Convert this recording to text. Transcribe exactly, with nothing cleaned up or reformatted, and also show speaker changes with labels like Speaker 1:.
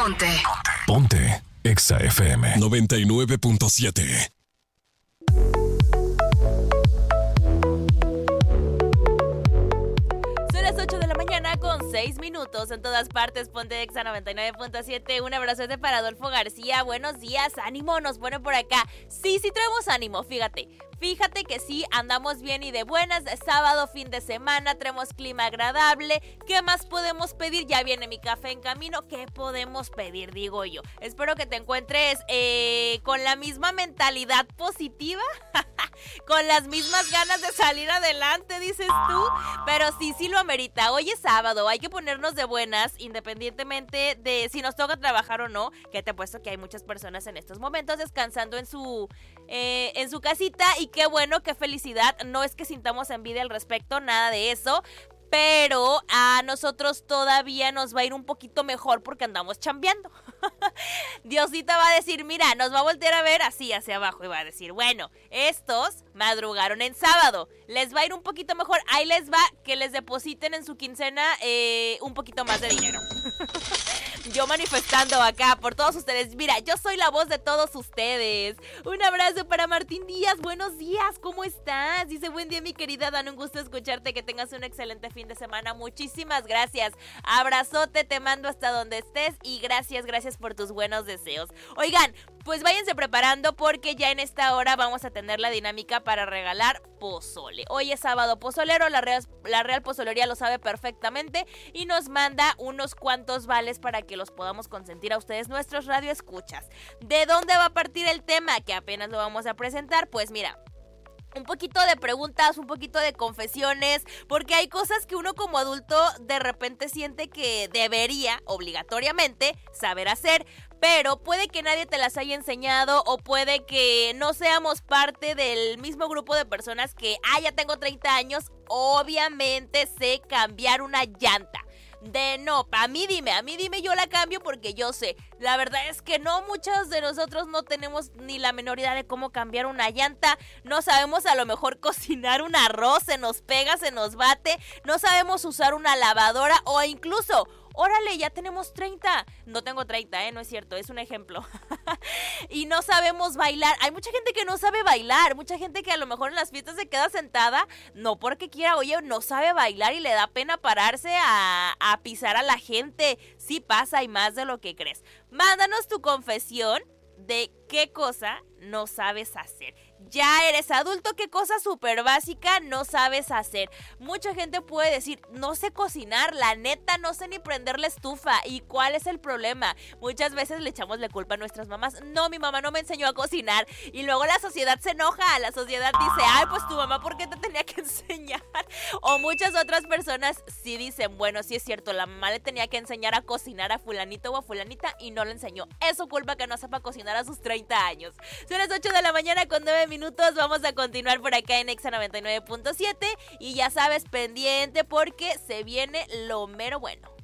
Speaker 1: Ponte.
Speaker 2: Ponte. Exa F M noventa y nueve punto siete.
Speaker 3: ocho de la mañana con seis minutos en todas partes. Ponte Exa noventa y nueve punto siete. Un abrazote para Adolfo García. Buenos días, ánimo, nos pone por acá. Sí, sí traemos ánimo, fíjate. Fíjate que sí, andamos bien y de buenas. Sábado, fin de semana, tenemos clima agradable. ¿Qué más podemos pedir? Ya viene mi café en camino. ¿Qué podemos pedir, digo yo? Espero que te encuentres eh, con la misma mentalidad positiva, con las mismas ganas de salir adelante, dices tú. Pero sí, sí lo amerita. Hoy es sábado, hay que ponernos de buenas, independientemente de si nos toca trabajar o no. Que te apuesto que hay muchas personas en estos momentos descansando en su, eh, en su casita. Y qué bueno, qué felicidad. No es que sintamos envidia al respecto, nada de eso. Pero a nosotros todavía nos va a ir un poquito mejor porque andamos chambeando. Diosita va a decir, mira, nos va a voltear a ver así hacia abajo y va a decir, bueno, estos madrugaron en sábado, les va a ir un poquito mejor, ahí les va que les depositen en su quincena eh, un poquito más de dinero. Yo manifestando acá por todos ustedes. Mira, yo soy la voz de todos ustedes. Un abrazo para Martín Díaz. Buenos días, ¿cómo estás? Dice, buen día mi querida Dan, un gusto escucharte, que tengas un excelente fin de semana. Muchísimas gracias. Abrazote, te mando hasta donde estés y gracias, gracias por tus buenos deseos. Oigan, pues váyanse preparando porque ya en esta hora vamos a tener la dinámica para regalar pozole. Hoy es sábado pozolero, la Real, la Real Pozolería lo sabe perfectamente y nos manda unos cuantos vales para que los podamos consentir a ustedes, nuestros radioescuchas. ¿De dónde va a partir el tema? Que apenas lo vamos a presentar. Pues mira, un poquito de preguntas, un poquito de confesiones, porque hay cosas que uno como adulto de repente siente que debería, obligatoriamente, saber hacer, pero puede que nadie te las haya enseñado o puede que no seamos parte del mismo grupo de personas que, ah, ya tengo treinta años, obviamente sé cambiar una llanta. De no, a mí dime, a mí dime, yo la cambio porque yo sé. La verdad es que no, muchos de nosotros no tenemos ni la menor idea de cómo cambiar una llanta. No sabemos a lo mejor cocinar un arroz, se nos pega, se nos bate. No sabemos usar una lavadora o incluso, órale, ya tenemos treinta. No tengo treinta, ¿eh? No es cierto, es un ejemplo. Y no sabemos bailar. Hay mucha gente que no sabe bailar. Mucha gente que a lo mejor en las fiestas se queda sentada, no porque quiera, oye, no sabe bailar y le da pena pararse a, a pisar a la gente. Sí pasa y más de lo que crees. Mándanos tu confesión de qué cosa no sabes hacer. Ya eres adulto, ¿qué cosa súper básica no sabes hacer? Mucha gente puede decir, no sé cocinar, la neta no sé ni prender la estufa. ¿Y cuál es el problema? Muchas veces le echamos la culpa a nuestras mamás. No, mi mamá no me enseñó a cocinar. Y luego la sociedad se enoja, la sociedad dice, ay, pues tu mamá, ¿por qué te tenía que enseñar? O muchas otras personas sí dicen, bueno, sí es cierto, la mamá le tenía que enseñar a cocinar a fulanito o a fulanita y no le enseñó. Es su culpa que no sepa cocinar a sus treinta años. Son las ocho de la mañana con nueve minutos. Vamos a continuar por acá en Exa noventa y nueve punto siete. Y ya sabes, pendiente porque se viene lo mero bueno.